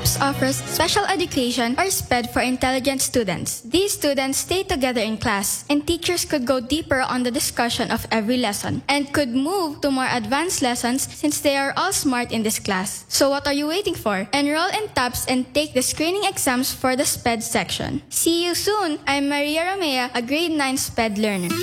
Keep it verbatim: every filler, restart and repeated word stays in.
TAPS offers special education or SPED for intelligent students. These students stay together in class, and teachers could go deeper on the discussion of every lesson and could move to more advanced lessons since they are all smart in this class. So what are you waiting for? Enroll in TAPS and take the screening exams for the SPED section. See you soon! I'm Maria Romea, a grade nine SPED learner.